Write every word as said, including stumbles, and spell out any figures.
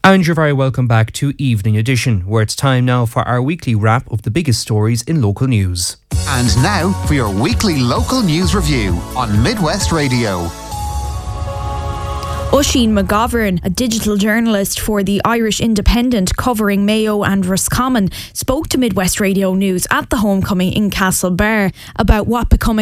And you're very welcome back to Evening Edition, where it's time now for our weekly wrap of the biggest stories in local news. And now for your weekly local news review on Midwest Radio. Oisin McGovern, a digital journalist for the Irish Independent covering Mayo and Roscommon, spoke to Midwest Radio News at the homecoming in Castlebar about what becoming